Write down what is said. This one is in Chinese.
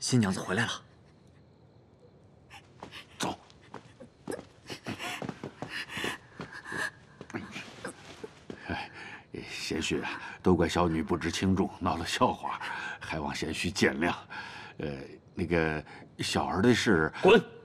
新娘子回来了。 走。哎，贤婿啊，都怪小女不知轻重，闹了笑话，还望贤婿见谅。那个小儿的事， 滚！